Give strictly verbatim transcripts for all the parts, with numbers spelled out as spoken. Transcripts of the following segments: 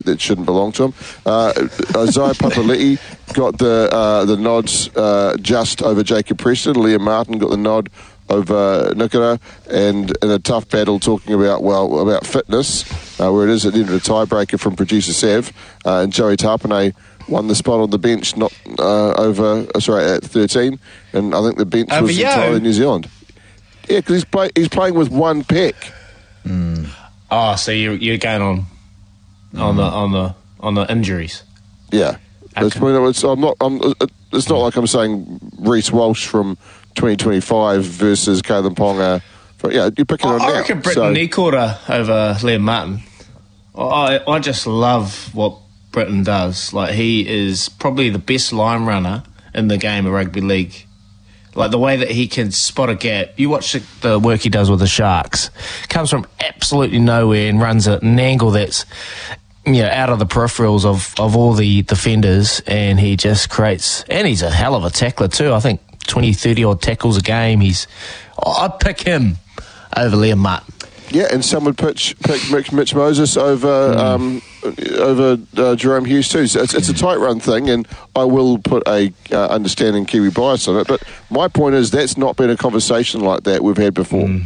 that shouldn't belong to him. Uh, Isaiah Papali'i got the uh, the nods uh, just over Jacob Preston. Liam Martin got the nod over Nikora, and in a tough battle talking about, well, about fitness, uh, where it is at the end of a tiebreaker from producer Sav, uh, and Joey Tapane won the spot on the bench, not uh, over, uh, sorry, at thirteen, and I think the bench over was Yo. entirely New Zealand. Yeah, because he's, play, he's playing with one pick. Mm. Oh, so you're, you're going on on mm. the on the on the injuries. Yeah, okay. it's, it's, I'm not. I'm, it's not like I'm saying Reece Walsh from twenty twenty-five versus Kalyn Ponga. For, yeah, you're picking I, on I now. reckon Britain so. Nikora over Liam Martin. I I just love what Britain does. Like, he is probably the best line runner in the game of rugby league. Like, the way that he can spot a gap. You watch the, the work he does with the Sharks. Comes from absolutely nowhere and runs at an angle that's, you know, out of the peripherals of, of all the defenders, and he just creates... And he's a hell of a tackler too. I think twenty, thirty-odd tackles a game. He's... I'd pick him over Liam Martin. Yeah, and some would pitch, pick Mitch, Mitch Moses over mm. um, over uh, Jerome Hughes too. So it's, it's a tight run thing, and I will put a uh, understanding Kiwi bias on it. But my point is that's not been a conversation like that we've had before. Mm.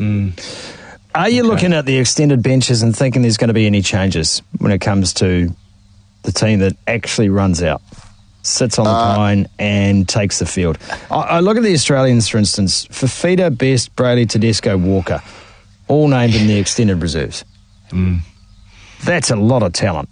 Mm. Are you okay. looking at the extended benches and thinking there's going to be any changes when it comes to the team that actually runs out, sits on the uh, pine and takes the field? I, I look at the Australians, for instance, Fifita, Best, Brayley, Tedesco, Walker, all named in the extended reserves. Mm. That's a lot of talent.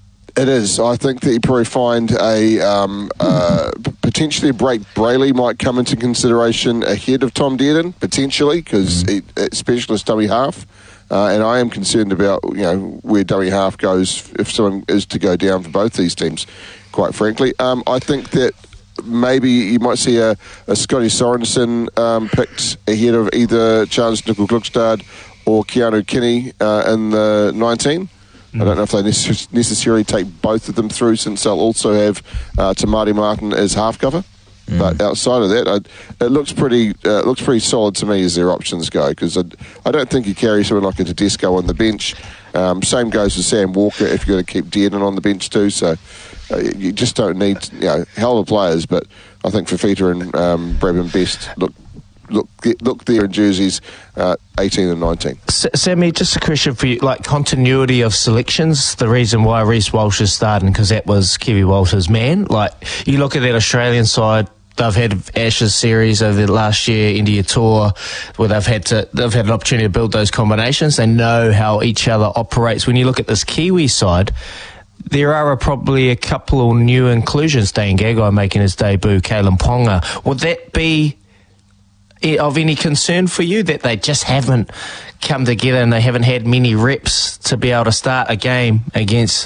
It is. I think that you probably find a um, uh, potentially a break Brayley might come into consideration ahead of Tom Dearden, potentially, because mm. it's specialist dummy half. Uh, and I am concerned about, you know, where dummy half goes if someone is to go down for both these teams, quite frankly. Um, I think that maybe you might see a, a Scotty Sorensen um, picked ahead of either Charles Nickel-Glückstad or Keanu Kinney uh, in the nineteen. Mm. I don't know if they necess- necessarily take both of them through, since they'll also have uh, Tamati Martin as half cover. Mm. But outside of that, I, it looks pretty uh, it looks pretty solid to me as their options go, because I, I don't think you carry someone like a Tedesco on the bench. Um, same goes with Sam Walker if you're going to keep Dearden on the bench too. So uh, you just don't need, you know, hell of players. But I think Fifita and um, Bradman Best look look look there in jerseys uh, eighteen and nineteen. S- Sammy, just a question for you, like continuity of selections. The reason why Reece Walsh is starting, because that was Kiwi Walsh's man. Like, you look at that Australian side. They've had Ashes series over the last year, India tour, where they've had to they've had an opportunity to build those combinations. They know how each other operates. When you look at this Kiwi side, there are probably a couple of new inclusions. Dane Gagai making his debut, Kalyn Ponga. Would that be of any concern for you, that they just haven't come together and they haven't had many reps to be able to start a game against